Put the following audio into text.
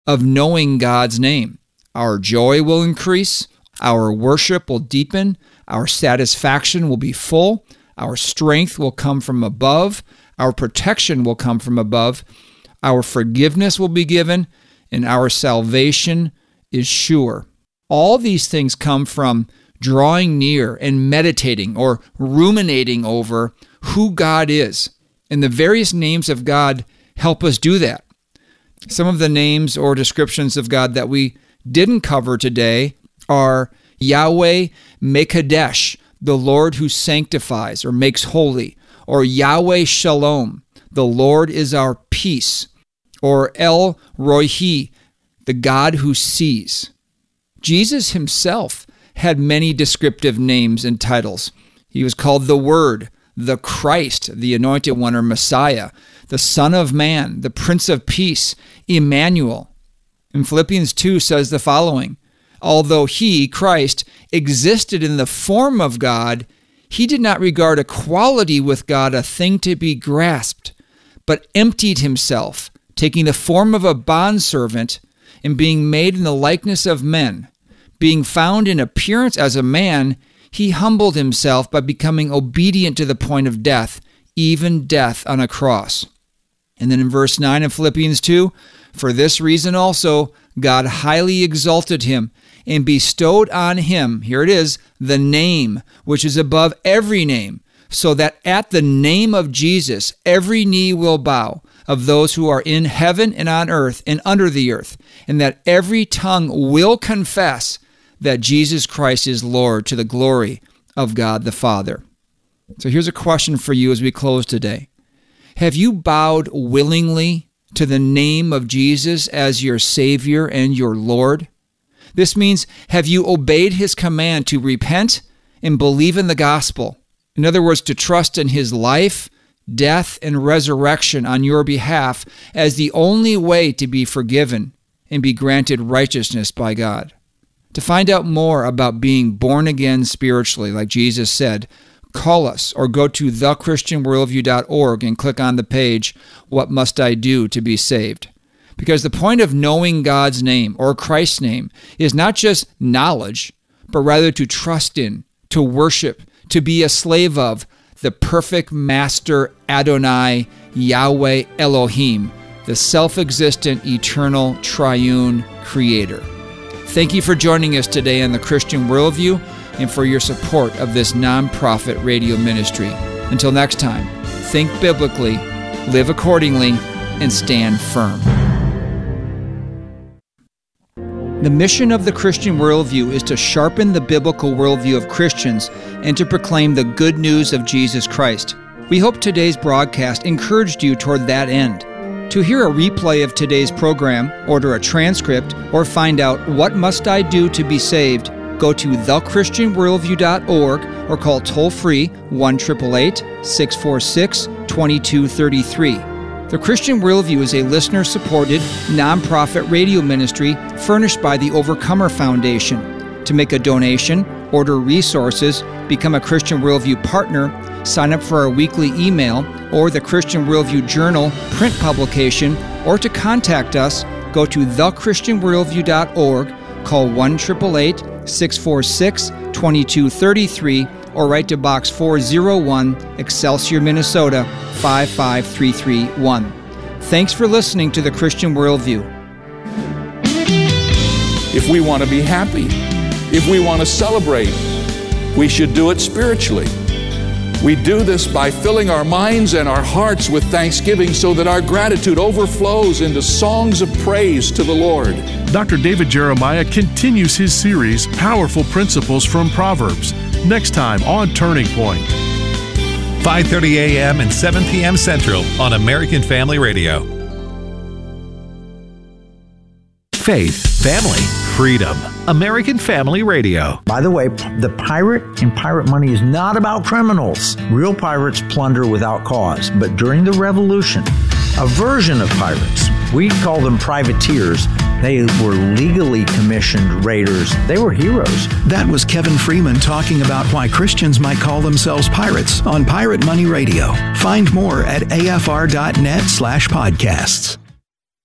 of knowing God's name. Our joy will increase, our worship will deepen, our satisfaction will be full, our strength will come from above, our protection will come from above, our forgiveness will be given, and our salvation is sure. All these things come from drawing near and meditating or ruminating over who God is. And the various names of God help us do that. Some of the names or descriptions of God that we didn't cover today are Yahweh Mekadesh, the Lord who sanctifies or makes holy, or Yahweh Shalom, the Lord is our peace, or El Rohi, the God who sees. Jesus himself had many descriptive names and titles. He was called the Word, the Christ, the Anointed One or Messiah, the Son of Man, the Prince of Peace, Emmanuel. And Philippians 2 says the following, although he, Christ, existed in the form of God, he did not regard equality with God a thing to be grasped, but emptied himself, taking the form of a bondservant and being made in the likeness of men. Being found in appearance as a man, he humbled himself by becoming obedient to the point of death, even death on a cross. And then in verse 9 of Philippians 2, for this reason also God highly exalted him and bestowed on him, here it is, the name which is above every name, so that at the name of Jesus every knee will bow, of those who are in heaven and on earth and under the earth, and that every tongue will confess that Jesus Christ is Lord, to the glory of God the Father. So here's a question for you as we close today. Have you bowed willingly to the name of Jesus as your Savior and your Lord? This means, have you obeyed his command to repent and believe in the gospel? In other words, to trust in his life, death, and resurrection on your behalf as the only way to be forgiven and be granted righteousness by God. To find out more about being born again spiritually, like Jesus said, call us or go to thechristianworldview.org and click on the page, What Must I Do to Be Saved? Because the point of knowing God's name or Christ's name is not just knowledge, but rather to trust in, to worship, to be a slave of the perfect Master Adonai, Yahweh Elohim, the self-existent, eternal, triune Creator. Thank you for joining us today on the Christian Worldview and for your support of this nonprofit radio ministry. Until next time, think biblically, live accordingly, and stand firm. The mission of the Christian Worldview is to sharpen the biblical worldview of Christians and to proclaim the good news of Jesus Christ. We hope today's broadcast encouraged you toward that end. To hear a replay of today's program, order a transcript, or find out what must I do to be saved, go to thechristianworldview.org or call toll-free 1-888-646-2233. The Christian Worldview is a listener-supported, nonprofit radio ministry furnished by the Overcomer Foundation. To make a donation, order resources, become a Christian Worldview partner, sign up for our weekly email or the Christian Worldview Journal print publication, or to contact us, go to thechristianworldview.org, call 1-888-646-2233, or write to Box 401, Excelsior, Minnesota 55331. Thanks for listening to the Christian Worldview. If we want to be happy, if we want to celebrate, we should do it spiritually. We do this by filling our minds and our hearts with thanksgiving so that our gratitude overflows into songs of praise to the Lord. Dr. David Jeremiah continues his series, Powerful Principles from Proverbs, next time on Turning Point. 5:30 a.m. and 7 p.m. Central on American Family Radio. Faith, family, freedom. American Family Radio. By the way, the pirate and pirate money is not about criminals. Real pirates plunder without cause. But during the Revolution, a version of pirates, we call them privateers, they were legally commissioned raiders. They were heroes. That was Kevin Freeman talking about why Christians might call themselves pirates on Pirate Money Radio. Find more at afr.net/podcasts.